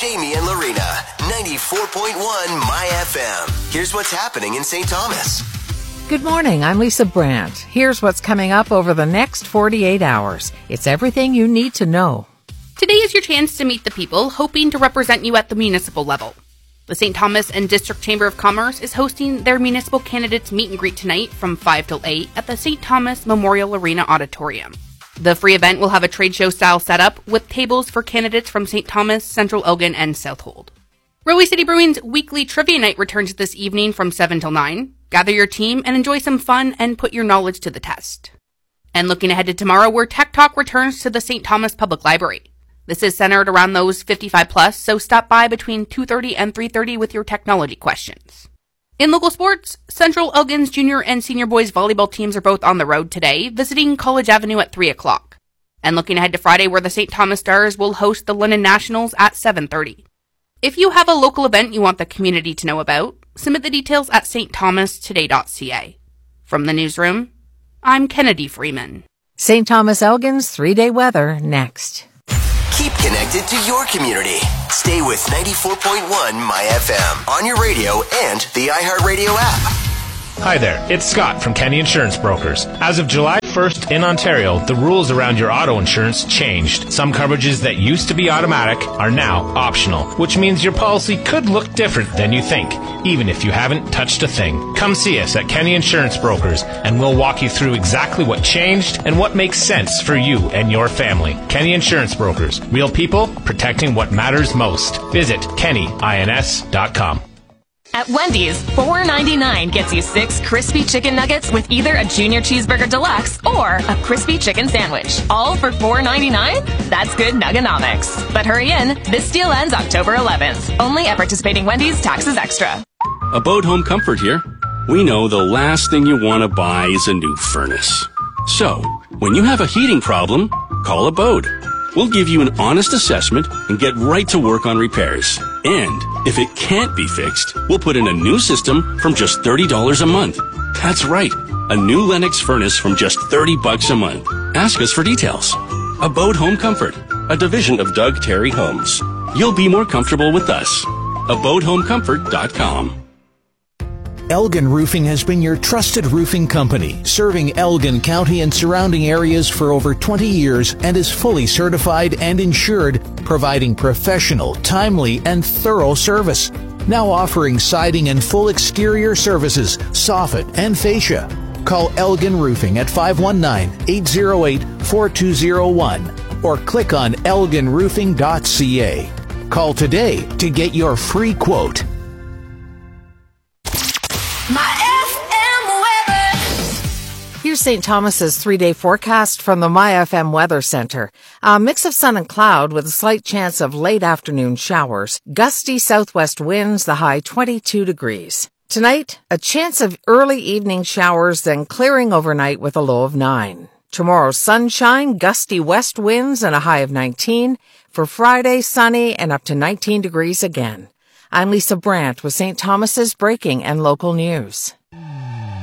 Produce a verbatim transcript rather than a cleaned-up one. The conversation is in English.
Jamie and Lorena, ninety-four point one My F M. Here's what's happening in Saint Thomas. Good morning, I'm Lisa Brandt. Here's what's coming up over the next forty-eight hours. It's everything you need to know. Today is your chance to meet the people hoping to represent you at the municipal level. The Saint Thomas and District Chamber of Commerce is hosting their municipal candidates meet and greet tonight from five till eight at the Saint Thomas Memorial Arena Auditorium. The free event will have a trade show style setup with tables for candidates from Saint Thomas, Central Elgin, and Southold. Railway City Brewing's weekly trivia night returns this evening from seven till nine. Gather your team and enjoy some fun and put your knowledge to the test. And looking ahead to tomorrow, where Tech Talk returns to the Saint Thomas Public Library. This is centered around those fifty-five plus, so stop by between two thirty and three thirty with your technology questions. In local sports, Central Elgin's junior and senior boys volleyball teams are both on the road today, visiting College Avenue at three o'clock. And looking ahead to Friday, where the Saint Thomas Stars will host the London Nationals at seven thirty. If you have a local event you want the community to know about, submit the details at s t thomas today dot c a. From the newsroom, I'm Kennedy Freeman. Saint Thomas Elgin's three-day weather next. Keep connected to your community. Stay with ninety-four point one My F M on your radio and the iHeartRadio app. Hi there, it's Scott from Kenny Insurance Brokers. As of July first in Ontario, the rules around your auto insurance changed. Some coverages that used to be automatic are now optional, which means your policy could look different than you think, even if you haven't touched a thing. Come see us at Kenny Insurance Brokers, and we'll walk you through exactly what changed and what makes sense for you and your family. Kenny Insurance Brokers. Real people protecting what matters most. Visit kenny ins dot com. At Wendy's, four ninety-nine gets you six crispy chicken nuggets with either a Junior Cheeseburger Deluxe or a crispy chicken sandwich. All for four ninety-nine? That's good nuggonomics. But hurry in, this deal ends October eleventh. Only at participating Wendy's, taxes extra. Abode Home Comfort here. We know the last thing you want to buy is a new furnace. So, when you have a heating problem, call Abode. We'll give you an honest assessment and get right to work on repairs. And if it can't be fixed, we'll put in a new system from just thirty dollars a month. That's right, a new Lennox furnace from just thirty bucks a month. Ask us for details. Abode Home Comfort, a division of Doug Terry Homes. You'll be more comfortable with us. abode home comfort dot com. Elgin Roofing has been your trusted roofing company, serving Elgin County and surrounding areas for over twenty years and is fully certified and insured, providing professional, timely, and thorough service. Now offering siding and full exterior services, soffit and fascia. Call Elgin Roofing at five one nine, eight zero eight, four two zero one or click on elgin roofing dot c a. Call today to get your free quote. Here's Saint Thomas's three-day forecast from the My F M Weather Center. A mix of sun and cloud with a slight chance of late afternoon showers. Gusty southwest winds, the high twenty-two degrees. Tonight, a chance of early evening showers, then clearing overnight with a low of nine. Tomorrow, sunshine, gusty west winds, and a high of nineteen. For Friday, sunny and up to nineteen degrees again. I'm Lisa Brandt with Saint Thomas's breaking and local news.